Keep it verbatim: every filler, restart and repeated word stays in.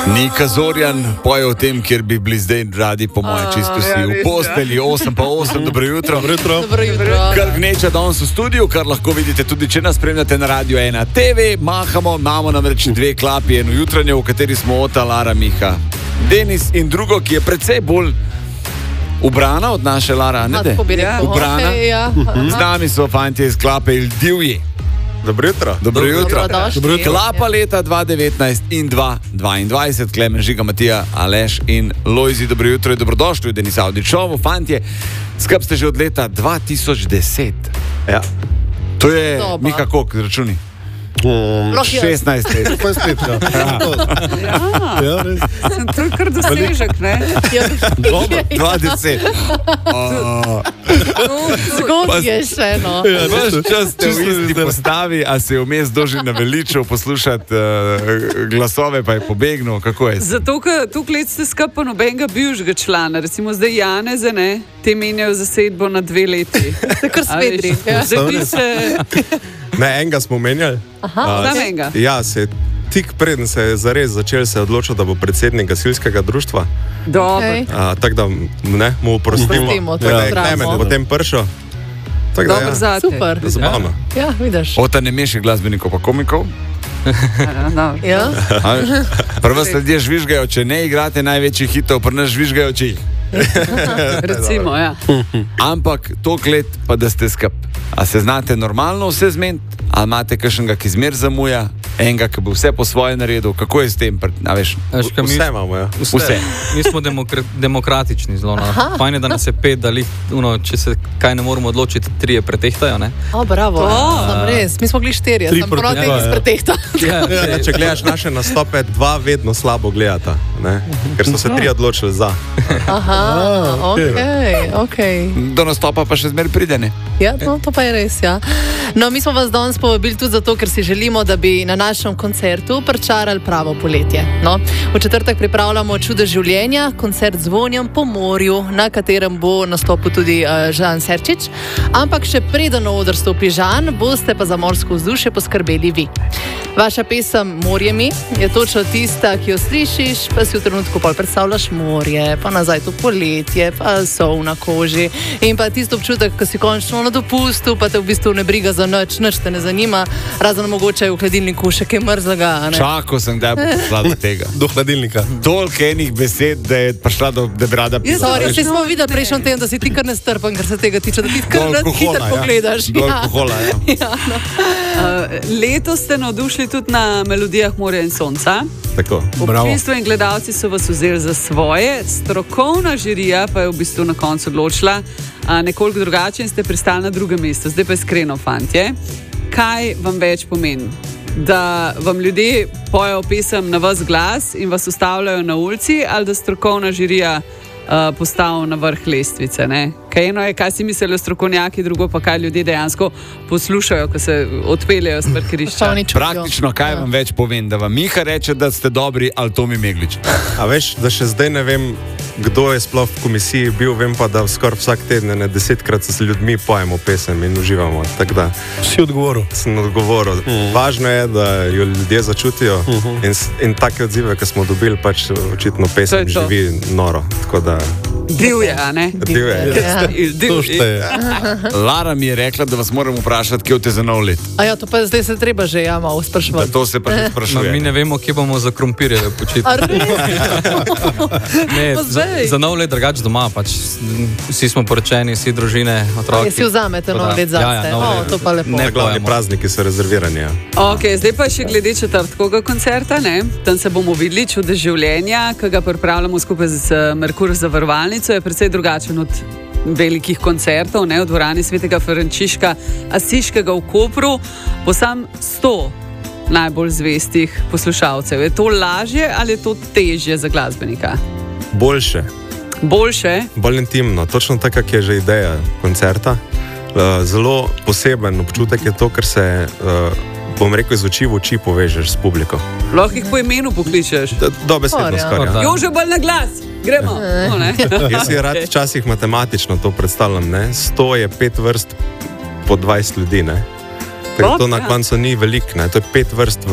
Nika Zorjan poje o tem, kjer bi bili zdaj radi, po moje, čisto si v postelji, osem pa osem, dobro jutro. Dobro jutro. Dobro jutro. Kar gneča danes v studiu, kar lahko vidite tudi, če nas spremljate na Radio ena T V. Mahamo, imamo namreč dve klapi, eno jutranjo, v kateri smo Ota, Lara, Miha, Denis in drugo, ki je precej bolj ubrana od naše Lara, ne de? Ja, ubrana. okay, ja. Z nami so fantje iz klape Il Divji. Dobro jutro. Dobro jutro. Dobro jutro. Klapa leta dva tisoč devetnajst in dva tisoč dvaindvajset, Klemen, Žiga, Matija, Aleš in Lojzi. Dobro jutro in dobrodošli v Denis Avdičovu. Fantje, skrb ste že od leta dva tisoč deset. Ja. To je, Doba. Mika, koliko računi? Um, šestnajst let. šestnajst let, ja. Ja, Ja, res. to je kar dosežek, ne? Dobro, dvajset. Zgodaj je še, no. Ja, Vaš čas ste v Čisto isti zdaj. postavi, a se je vmes doži naveličal poslušati uh, glasove, pa je pobegnil. Kako je? Zato, ker tukaj let ste skupaj nobenega bivšega člana, recimo zdaj Janeze, ne, te menjajo zasedbo na dve leti. Se kar A veš, svedri. Ja. Zdaj bi se... Ne, enega smo menjali. Aha, Znam okay. enega. Ja, se je tik preden se je zares začel, se je odločil, da bo predsednik gasilskega društva. Dobro. Okay. A, tako da, ne, mu oprostimo. Oprostimo, to Tako da je pozdravimo. Klemen potem prišel. Tako da, Dobro ja, zate. Super. zabavno. Ja, vidiš. Ota ne meši glasbenikov pa komikov. Ja, no. Ja. A veš? Prva sledje žvižgajo, če ne igrate največjih hitov, pa ne žvižgajo, če jih. Recimo, ja. Ampak to let pa da ste skup. A se znate normalno vse zmeniti, ali imate kakšnega, ki zmer zamuja, enega, ki bo vse po svoje naredil, kako je s tem? A veš, Veš, kaj mi, Vse imamo, ja. vse. Vse. Mi smo demokra demokratični zelo. No. Fajn je, da nas je pet, da lih, uno, če se kaj ne moramo odločiti, trije pretehtajo. Ne? O, bravo. To. Sam res. Mi smo bili štirje. Tri Sam proti proti dva, iz ja. pretehta. Ja, Ja, če gledaš naše nastope, dva vedno slabo gledata, ne? Ker so se tri odločili za. Aha, okej, okej. do nastopa pa še zmer pride, ne? Ja, no, to pa je res, ja. No, mi smo vas danes povabili tudi zato, ker si želimo, da bi na našem koncertu pričarali pravo poletje. No, v četrtek pripravljamo Čudo življenja, koncert z vonjem po morju, na katerem bo nastopil tudi uh, Žan Serčič. Ampak še preden na oder stopi Žan, boste pa za morsko vzdušje poskrbeli vi. Vaša pesem Morje mi je točno tista, ki jo slišiš, pa si v trenutku pol predstavljaš morje, pa nazaj to poletje, pa sol na koži in pa tisto občutek, ko si končno na dopustu, pa te v bistvu ne briga za nič, nič te ne zanima, razen mogoče v hladilniku še kaj mrzlega. a ne? Čakal sem, da je prišla do tega. Do hladilnika. Toliko enih besed, da je prišla do debrada Jaz pisala. Sorry, Veš, vse smo no, videli ne. prejšnji teden, da si ti kar nestrpen, kar se tega tiče, da ti kar Do rad hitro alkohola, ja. pogledaš. Do alkohola, ja. Ja, no. Uh, letos ste navdušili tudi na melodijah Morja in sonca. Tako. Občinstvo in gledalci so vas vzeli za svoje, strokovna žirija pa je v bistvu na koncu odločila a, nekoliko drugače in ste pristali na drugem mestu. Zdaj pa iskreno, fantje, kaj vam več pomeni? Da vam ljudje pojejo pesem na vas glas in vas ustavljajo na ulici, ali da strokovna žirija uh, postavi na vrh lestvice? Ne? Kaj eno je, kaj si mislijo strokovnjaki, drugo pa kaj ljudje dejansko poslušajo, ko se odpeljejo s parkirišča. Pa oni čutijo. Praktično, kaj Ja. vam več povem, da vam Miha reče, da ste dobri, ali Tomi Meglič. A veš, da še zdaj ne vem, kdo je sploh v komisiji bil, vem pa, da skoraj vsak teden, ne desetkrat s ljudmi pojemo pesem in uživamo. Tako da Si odgovoril. sem odgovoril. Mm. Važno je, da jo ljudje začutijo mm -hmm. in, s- in take odzive, ki smo dobili, pač očitno pesem To je to. živi noro. Tako da Divje, a ne? divje. Ja. To šteje. Lara mi je rekla, da vas moram vprašati, kje boste za nov let. A ja, to pa zdaj se treba že ja malo Da spraševati. to se pa že No, mi sprašuje. ne vemo, kje bomo za krompirje počitili. A res? Ne, Pa za, zdaj? za nov let drugače doma. Pač, vsi smo poročeni, vsi družine, otroci. Si vzamete Tako nov da- let Ja, zase. ja, nov O, let. to pa lepo. Ne Glavni pojemo. prazniki so rezervirani. Ja. Okay, zdaj pa še glede četrtkovega koncerta. Ne? Tam se bomo videli, Čudo življenja, ki ga pripravljamo skupaj z eh, Merkur zavarovalnico, je precej drugačen od velikih koncertov, ne? V dvorani Svetega Frančiška Asiškega v Kopru, bo sam sto najbolj zvestih poslušalcev. Je to lažje ali je to težje za glasbenika? Boljše, Boljše? bolj intimno, točno tako, kak je že ideja koncerta. Uh, zelo poseben občutek je to, ker se, uh, bom rekel, iz oči v oči povežeš s publiko. Lahko jih po imenu pokličeš. D- Dobesedno Skoraj, ja. skoraj. Ja. Jože, bolj na glas, gremo. No, ne? Jaz si rad včasih matematično to predstavljam. Ne? sto je pet vrst po dvajset ljudi. Ne? Ker Top, to na ja. koncu ni veliko, to je pet vrst v